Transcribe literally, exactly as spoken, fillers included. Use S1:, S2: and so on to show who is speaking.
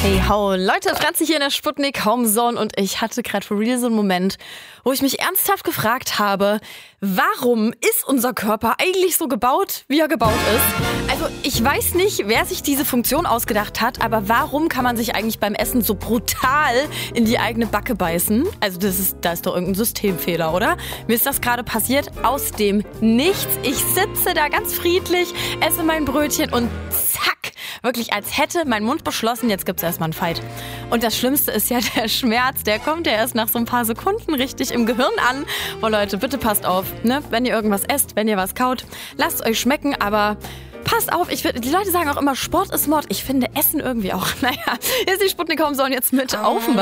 S1: Hey ho, Leute, Franzi hier in der Sputnik Home Zone und ich hatte gerade for real so einen Moment, wo ich mich ernsthaft gefragt habe, warum ist unser Körper eigentlich so gebaut, wie er gebaut ist? Also ich weiß nicht, wer sich diese Funktion ausgedacht hat, aber warum kann man sich eigentlich beim Essen so brutal in die eigene Backe beißen? Also das ist, da ist doch irgendein Systemfehler, oder? Mir ist das gerade passiert aus dem Nichts. Ich sitze da ganz friedlich, esse mein Brötchen und zack, wirklich als hätte mein Mund beschlossen, jetzt gibt's erstmal einen Fight. Und das Schlimmste ist ja der Schmerz, der kommt ja erst nach so ein paar Sekunden richtig im Gehirn an. Oh Leute, bitte passt auf, ne? Wenn ihr irgendwas esst, wenn ihr was kaut, lasst euch schmecken, aber passt auf, ich find, die Leute sagen auch immer, Sport ist Mord. Ich finde Essen irgendwie auch. Naja, hier ist die Sputnik Home Zone jetzt mit Aufwachen.